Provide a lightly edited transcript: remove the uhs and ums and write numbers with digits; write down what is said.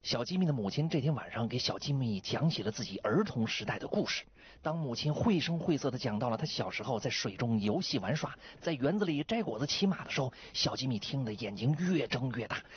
小吉米的母亲这天晚上给小吉米讲起了自己儿童时代的故事。当母亲绘声绘色地讲到了她小时候在水中游戏玩耍，在园子里摘果子骑马的时候，小吉米听得眼睛越睁越大，